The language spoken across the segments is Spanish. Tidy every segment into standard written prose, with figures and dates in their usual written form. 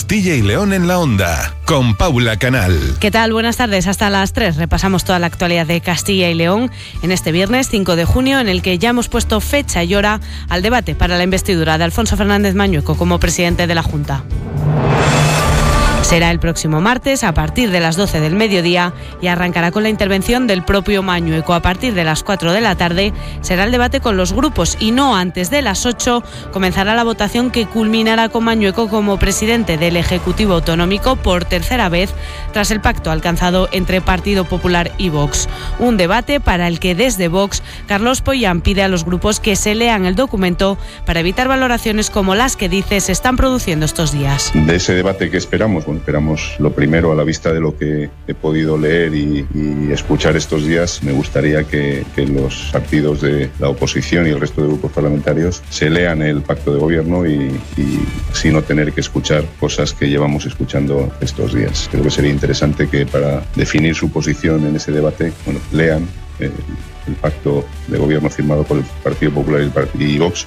Castilla y León en la Onda, con Paula Canal. ¿Qué tal? Buenas tardes. Hasta las 3 repasamos toda la actualidad de Castilla y León en este viernes 5 de junio, en el que ya hemos puesto fecha y hora al debate para la investidura de Alfonso Fernández Mañueco como presidente de la Junta. Será el próximo martes a partir de las 12 del mediodía y arrancará con la intervención del propio Mañueco. A partir de las 4 de la tarde será el debate con los grupos y no antes de las 8 comenzará la votación que culminará con Mañueco como presidente del Ejecutivo Autonómico por tercera vez tras el pacto alcanzado entre Partido Popular y Vox. Un debate para el que desde Vox Carlos Pollán pide a los grupos que se lean el documento para evitar valoraciones como las que dice se están produciendo estos días. De ese debate que esperamos, esperamos lo primero a la vista de lo que he podido leer y escuchar estos días. Me gustaría que los partidos de la oposición y el resto de grupos parlamentarios se lean el pacto de gobierno y así no tener que escuchar cosas que llevamos escuchando estos días. Creo que sería interesante que para definir su posición en ese debate, lean el pacto de gobierno firmado por el Partido Popular y Vox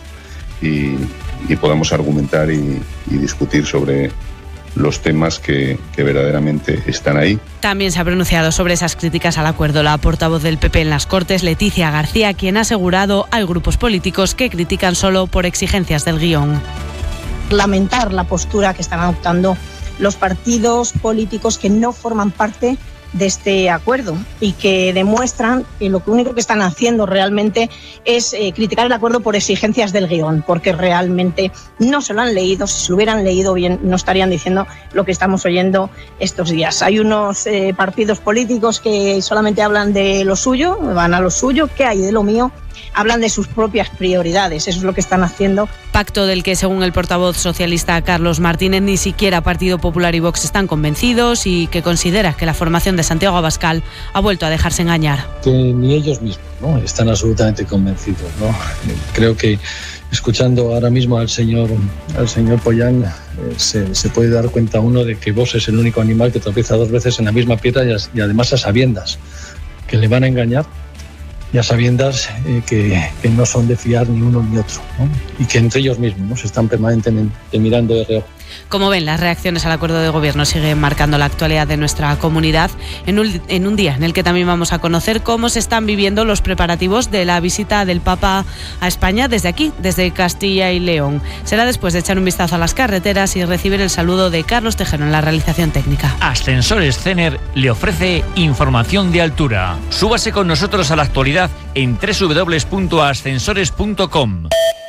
y podamos argumentar y discutir sobre los temas que verdaderamente están ahí. También se ha pronunciado sobre esas críticas al acuerdo la portavoz del PP en las Cortes, Leticia García, quien ha asegurado hay grupos políticos que critican solo por exigencias del guión. Lamentar la postura que están adoptando los partidos políticos que no forman parte de este acuerdo y que demuestran que lo único que están haciendo realmente es criticar el acuerdo por exigencias del guión, porque realmente no se lo han leído. Si se lo hubieran leído bien no estarían diciendo lo que estamos oyendo estos días. Hay unos partidos políticos que solamente hablan de lo suyo, van a lo suyo, ¿qué hay de lo mío? Hablan de sus propias prioridades, eso es lo que están haciendo. Pacto del que, según el portavoz socialista Carlos Martínez, ni siquiera Partido Popular y Vox están convencidos y que considera que la formación de Santiago Abascal ha vuelto a dejarse engañar. Que ni ellos mismos están absolutamente convencidos, ¿no? Creo que escuchando ahora mismo al señor Pollán se puede dar cuenta uno de que Vox es el único animal que tropieza dos veces en la misma piedra y además a sabiendas que le van a engañar. Y a sabiendas que no son de fiar ni uno ni otro, ¿no? Y que entre ellos mismos están permanentemente mirando de reojo. Como ven, las reacciones al acuerdo de gobierno siguen marcando la actualidad de nuestra comunidad en un día en el que también vamos a conocer cómo se están viviendo los preparativos de la visita del Papa a España desde aquí, desde Castilla y León. Será después de echar un vistazo a las carreteras y recibir el saludo de Carlos Tejero en la realización técnica. Ascensores Cener le ofrece información de altura. Súbase con nosotros a la actualidad en www.ascensores.com.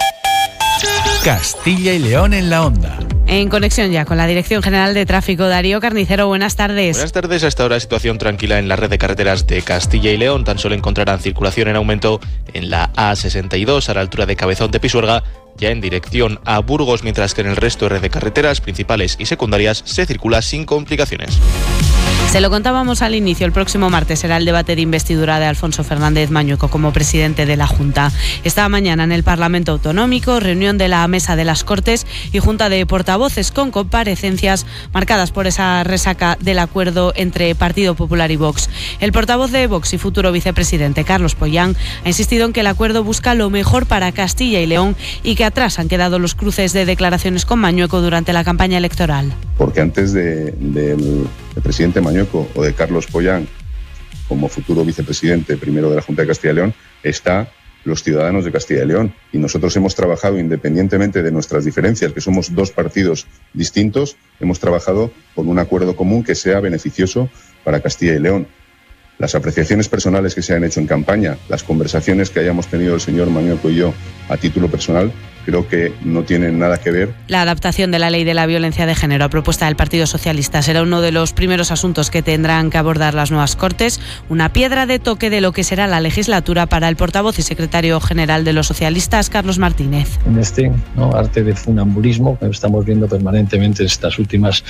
Castilla y León en la Onda. En conexión ya con la Dirección General de Tráfico, Darío Carnicero, buenas tardes. Buenas tardes. Hasta ahora situación tranquila en la red de carreteras de Castilla y León. Tan solo encontrarán circulación en aumento en la A62 a la altura de Cabezón de Pisuerga, ya en dirección a Burgos, mientras que en el resto de red de carreteras principales y secundarias se circula sin complicaciones. Se lo contábamos al inicio, el próximo martes será el debate de investidura de Alfonso Fernández Mañueco como presidente de la Junta. Esta mañana en el Parlamento Autonómico, reunión de la Mesa de las Cortes y Junta de Portavoces con comparecencias marcadas por esa resaca del acuerdo entre Partido Popular y Vox. El portavoz de Vox y futuro vicepresidente, Carlos Pollán, ha insistido en que el acuerdo busca lo mejor para Castilla y León y que atrás han quedado los cruces de declaraciones con Mañueco durante la campaña electoral. Porque antes del presidente Mañueco o de Carlos Pollán como futuro vicepresidente primero de la Junta de Castilla y León está los ciudadanos de Castilla y León, y nosotros hemos trabajado independientemente de nuestras diferencias, que somos dos partidos distintos, hemos trabajado por un acuerdo común que sea beneficioso para Castilla y León. Las apreciaciones personales que se han hecho en campaña, las conversaciones que hayamos tenido el señor Mañueco y yo a título personal, creo que no tienen nada que ver. La adaptación de la ley de la violencia de género a propuesta del Partido Socialista será uno de los primeros asuntos que tendrán que abordar las nuevas Cortes, una piedra de toque de lo que será la legislatura para el portavoz y secretario general de los socialistas, Carlos Martínez. En este arte de funambulismo que estamos viendo permanentemente estas últimas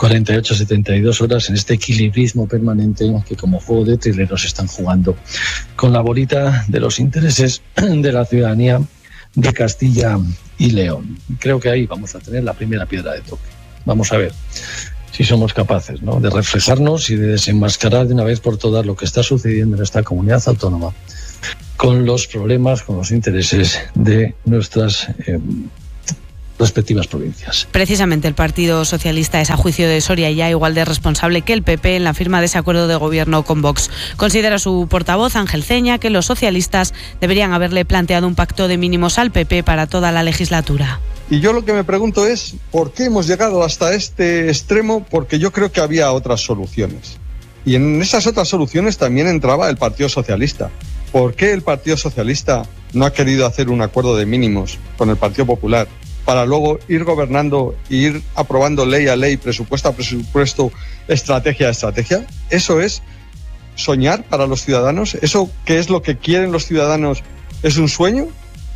48-72 horas, en este equilibrismo permanente que como juego de trileros están jugando con la bolita de los intereses de la ciudadanía de Castilla y León. Creo que ahí vamos a tener la primera piedra de toque. Vamos a ver si somos capaces, ¿no?, de reflejarnos y de desenmascarar de una vez por todas lo que está sucediendo en esta comunidad autónoma con los problemas, con los intereses de nuestras respectivas provincias. Precisamente el Partido Socialista es, a juicio de Soria, ya igual de responsable que el PP en la firma de ese acuerdo de gobierno con Vox. Considera su portavoz, Ángel Ceña, que los socialistas deberían haberle planteado un pacto de mínimos al PP para toda la legislatura. Y yo lo que me pregunto es, ¿por qué hemos llegado hasta este extremo? Porque yo creo que había otras soluciones. Y en esas otras soluciones también entraba el Partido Socialista. ¿Por qué el Partido Socialista no ha querido hacer un acuerdo de mínimos con el Partido Popular para luego ir gobernando e ir aprobando ley a ley, presupuesto a presupuesto, estrategia a estrategia? ¿Eso es soñar para los ciudadanos? ¿Eso que es lo que quieren los ciudadanos es un sueño?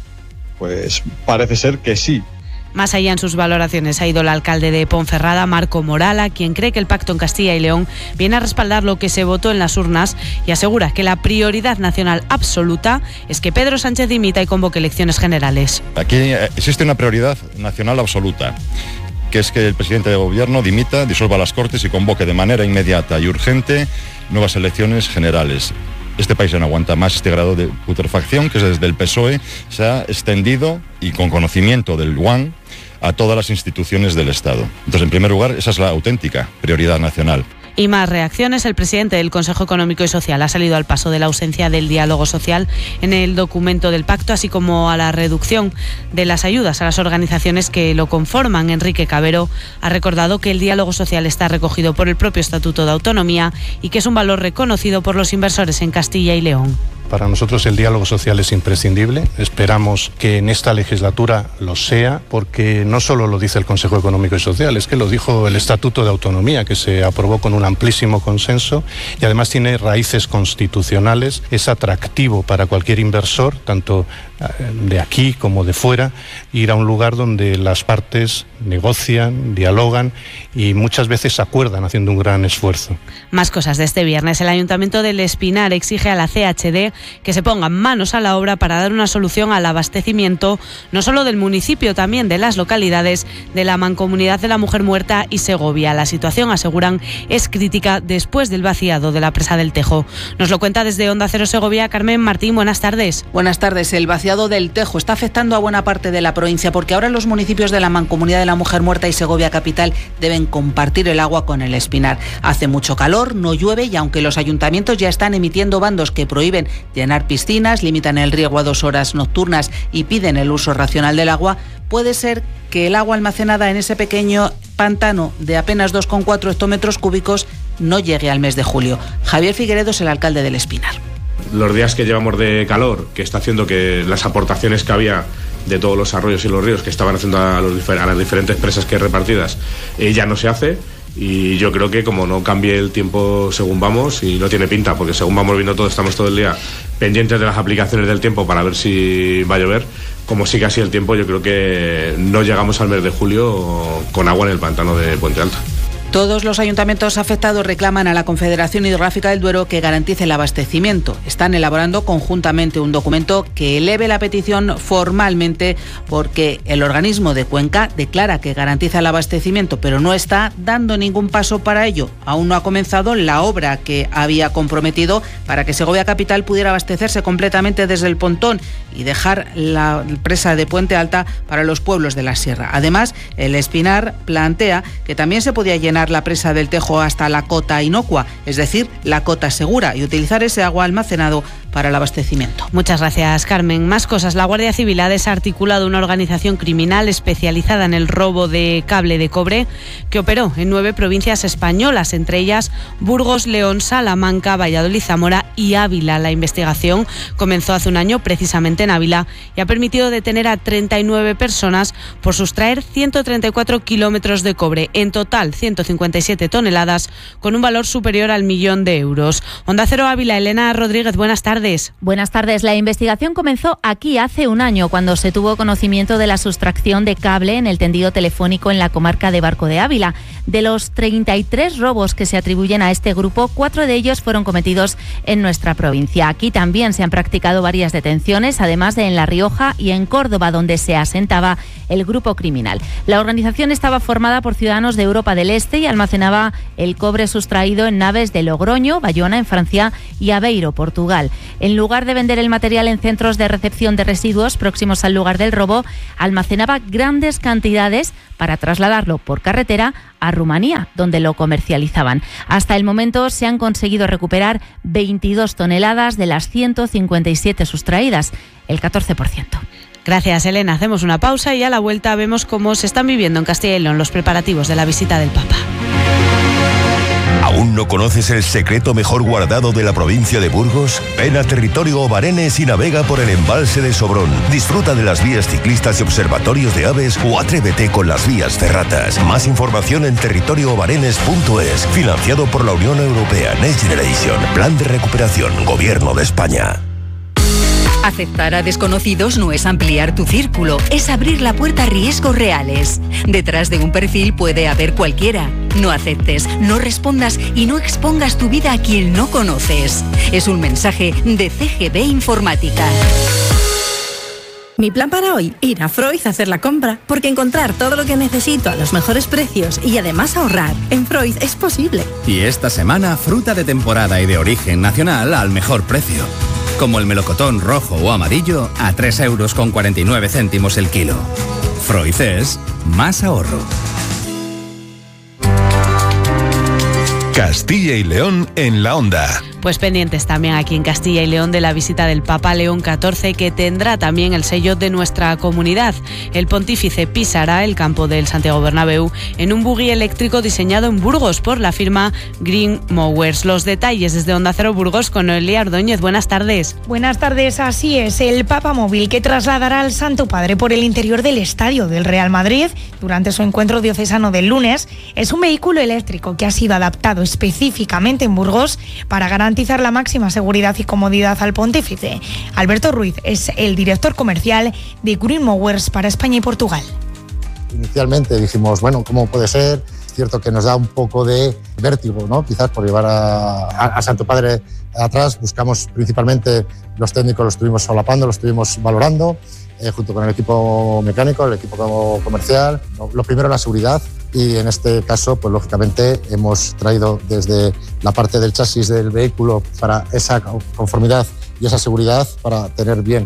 Pues parece ser que sí. Más allá en sus valoraciones ha ido el alcalde de Ponferrada, Marco Morala, quien cree que el pacto en Castilla y León viene a respaldar lo que se votó en las urnas y asegura que la prioridad nacional absoluta es que Pedro Sánchez dimita y convoque elecciones generales. Aquí existe una prioridad nacional absoluta, que es que el presidente de gobierno dimita, disuelva las Cortes y convoque de manera inmediata y urgente nuevas elecciones generales. Este país ya no aguanta más este grado de putrefacción que desde el PSOE se ha extendido, y con conocimiento del UAN, a todas las instituciones del Estado. Entonces, en primer lugar, esa es la auténtica prioridad nacional. Y más reacciones. El presidente del Consejo Económico y Social ha salido al paso de la ausencia del diálogo social en el documento del pacto, así como a la reducción de las ayudas a las organizaciones que lo conforman. Enrique Cabero ha recordado que el diálogo social está recogido por el propio Estatuto de Autonomía y que es un valor reconocido por los inversores en Castilla y León. Para nosotros el diálogo social es imprescindible. Esperamos que en esta legislatura lo sea, porque no solo lo dice el Consejo Económico y Social, es que lo dijo el Estatuto de Autonomía, que se aprobó con un amplísimo consenso y además tiene raíces constitucionales. Es atractivo para cualquier inversor, tanto de aquí como de fuera, ir a un lugar donde las partes negocian, dialogan y muchas veces acuerdan haciendo un gran esfuerzo. Más cosas de este viernes. El Ayuntamiento del Espinar exige a la CHD que se pongan manos a la obra para dar una solución al abastecimiento, no solo del municipio, también de las localidades de la Mancomunidad de la Mujer Muerta y Segovia. La situación, aseguran, es crítica después del vaciado de la presa del Tejo. Nos lo cuenta desde Onda Cero Segovia Carmen Martín. Buenas tardes. Buenas tardes. El vaciado del Tejo está afectando a buena parte de la provincia, porque ahora los municipios de la Mancomunidad de la Mujer Muerta y Segovia Capital deben compartir el agua con el Espinar. Hace mucho calor, no llueve, y aunque los ayuntamientos ya están emitiendo bandos que prohíben llenar piscinas, limitan el riego a 2 horas nocturnas y piden el uso racional del agua, puede ser que el agua almacenada en ese pequeño pantano de apenas 2,4 hectómetros cúbicos no llegue al mes de julio. Javier Figueredo es el alcalde del Espinar. Los días que llevamos de calor, que está haciendo que las aportaciones que había de todos los arroyos y los ríos que estaban haciendo a las diferentes presas que hay repartidas, ya no se hace. Y yo creo que como no cambie el tiempo según vamos, y no tiene pinta, porque según vamos viendo todo, estamos todo el día pendientes de las aplicaciones del tiempo para ver si va a llover. Como sigue así el tiempo, yo creo que no llegamos al mes de julio con agua en el pantano de Puente Alta. Todos los ayuntamientos afectados reclaman a la Confederación Hidrográfica del Duero que garantice el abastecimiento. Están elaborando conjuntamente un documento que eleve la petición formalmente, porque el organismo de Cuenca declara que garantiza el abastecimiento, pero no está dando ningún paso para ello. Aún no ha comenzado la obra que había comprometido para que Segovia Capital pudiera abastecerse completamente desde el Pontón y dejar la presa de Puente Alta para los pueblos de la sierra. Además, el Espinar plantea que también se podía llenar la presa del Tejo hasta la cota inocua, es decir, la cota segura, y utilizar ese agua almacenado para el abastecimiento. Muchas gracias, Carmen. Más cosas. La Guardia Civil ha desarticulado una organización criminal especializada en el robo de cable de cobre que operó en 9 provincias españolas, entre ellas Burgos, León, Salamanca, Valladolid, Zamora y Ávila. La investigación comenzó hace un año precisamente en Ávila y ha permitido detener a 39 personas por sustraer 134 kilómetros de cobre. En total, 157 toneladas, con un valor superior al 1 millón de euros. Onda Cero Ávila, Elena Rodríguez, buenas tardes. Buenas tardes. La investigación comenzó aquí hace un año, cuando se tuvo conocimiento de la sustracción de cable en el tendido telefónico en la comarca de Barco de Ávila. De los 33 robos que se atribuyen a este grupo, 4 de ellos fueron cometidos en nuestra provincia. Aquí también se han practicado varias detenciones, además de en La Rioja y en Córdoba, donde se asentaba el grupo criminal. La organización estaba formada por ciudadanos de Europa del Este y almacenaba el cobre sustraído en naves de Logroño, Bayona en Francia y Aveiro, Portugal. En lugar de vender el material en centros de recepción de residuos próximos al lugar del robo, almacenaba grandes cantidades para trasladarlo por carretera a Rumanía, donde lo comercializaban. Hasta el momento se han conseguido recuperar 22 toneladas de las 157 sustraídas, el 14%. Gracias, Elena. Hacemos una pausa y a la vuelta vemos cómo se están viviendo en Castilla y León los preparativos de la visita del Papa. ¿Aún no conoces el secreto mejor guardado de la provincia de Burgos? Ven a Territorio Obarenes y navega por el embalse de Sobrón. Disfruta de las vías ciclistas y observatorios de aves o atrévete con las vías ferratas. Más información en territorioobarenes.es. Financiado por la Unión Europea Next Generation. Plan de recuperación. Gobierno de España. Aceptar a desconocidos no es ampliar tu círculo, es abrir la puerta a riesgos reales. Detrás de un perfil puede haber cualquiera. No aceptes, no respondas y no expongas tu vida a quien no conoces. Es un mensaje de CGB Informática. Mi plan para hoy, ir a Freud a hacer la compra, porque encontrar todo lo que necesito a los mejores precios y además ahorrar en Freud es posible. Y esta semana, fruta de temporada y de origen nacional al mejor precio. Como el melocotón rojo o amarillo a 3,49 € el kilo. Freud es más ahorro. Castilla y León en la onda. Pues pendientes también aquí en Castilla y León de la visita del Papa León XIV, que tendrá también el sello de nuestra comunidad. El pontífice pisará el campo del Santiago Bernabéu en un buggy eléctrico diseñado en Burgos por la firma Green Mowers. Los detalles desde Onda Cero Burgos con Noelia Ordóñez. Buenas tardes. Buenas tardes, así es. El Papa móvil que trasladará al Santo Padre por el interior del estadio del Real Madrid durante su encuentro diocesano del lunes es un vehículo eléctrico que ha sido adaptado específicamente en Burgos para garantizar la máxima seguridad y comodidad al pontífice. Alberto Ruiz es el director comercial de Green Mowers para España y Portugal. Inicialmente dijimos, bueno, ¿cómo puede ser? Es cierto que nos da un poco de vértigo, ¿no? Quizás por llevar a Santo Padre atrás. Buscamos principalmente, los técnicos los estuvimos solapando, los estuvimos valorando, junto con el equipo mecánico, el equipo comercial. Lo primero, la seguridad. Y en este caso, pues lógicamente hemos traído desde la parte del chasis del vehículo para esa conformidad y esa seguridad, para tener bien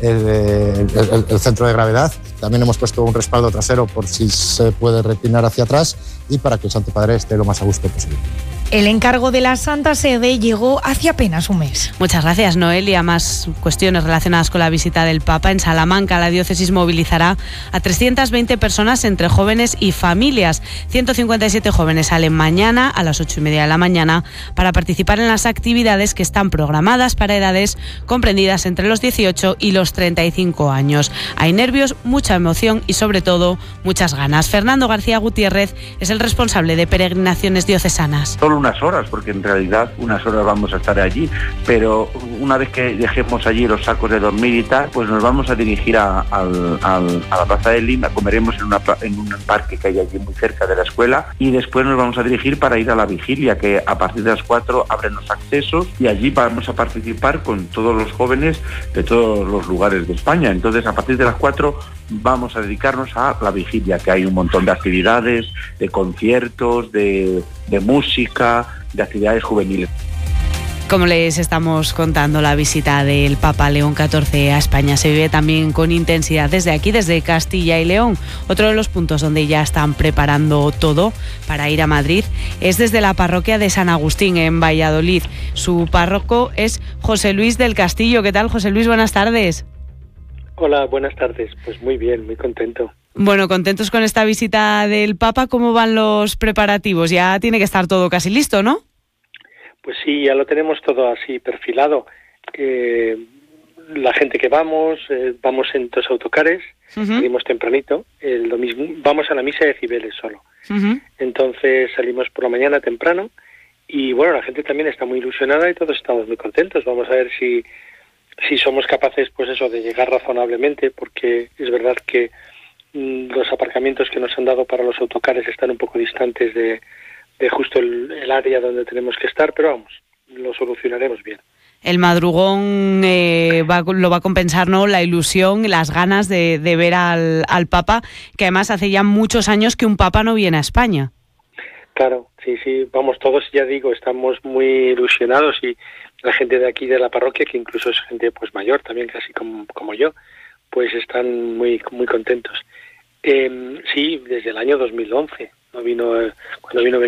el centro de gravedad. También hemos puesto un respaldo trasero por si se puede reclinar hacia atrás y para que el Santo Padre esté lo más a gusto posible. El encargo de la Santa Sede llegó hace apenas un mes. Muchas gracias, Noelia. Más cuestiones relacionadas con la visita del Papa. En Salamanca, la diócesis movilizará a 320 personas entre jóvenes y familias. 157 jóvenes salen mañana a las 8:30 de la mañana para participar en las actividades que están programadas para edades comprendidas entre los 18 y los 35 años. Hay nervios, mucha emoción y sobre todo muchas ganas. Fernando García Gutiérrez es el responsable de peregrinaciones diocesanas. Solo unas horas, porque en realidad unas horas vamos a estar allí, pero una vez que dejemos allí los sacos de dormir y tal, pues nos vamos a dirigir a la Plaza de Lima, comeremos en un parque que hay allí muy cerca de la escuela y después nos vamos a dirigir para ir a la vigilia, que a partir de las 4 abren los accesos y allí vamos a participar con todos los jóvenes de todos los lugares de España. Entonces, a partir de las 4 vamos a dedicarnos a la vigilia, que hay un montón de actividades, de conciertos, de música, de actividades juveniles. Como les estamos contando, la visita del Papa León XIV a España se vive también con intensidad desde aquí, desde Castilla y León. Otro de los puntos donde ya están preparando todo para ir a Madrid es desde la parroquia de San Agustín, en Valladolid. Su párroco es José Luis del Castillo. ¿Qué tal, José Luis? Buenas tardes. Hola, buenas tardes. Pues muy bien, muy contento. Bueno, contentos con esta visita del Papa. ¿Cómo van los preparativos? Ya tiene que estar todo casi listo, ¿no? Pues sí, ya lo tenemos todo así perfilado. La gente que vamos en 2 autocares, salimos tempranito, lo mismo, vamos a la misa de Cibeles solo. Entonces salimos por la mañana temprano y bueno, la gente también está muy ilusionada y todos estamos muy contentos. Vamos a ver si somos capaces, pues eso, de llegar razonablemente, porque es verdad que los aparcamientos que nos han dado para los autocares están un poco distantes de justo el área donde tenemos que estar, pero vamos, lo solucionaremos bien. El madrugón lo va a compensar, ¿no?, la ilusión, las ganas de ver al Papa, que además hace ya muchos años que un Papa no viene a España. Claro, sí, vamos, todos, ya digo, estamos muy ilusionados, y la gente de aquí de la parroquia, que incluso es gente pues mayor también, casi como yo, pues están muy contentos. Sí, desde el año 2011, cuando vino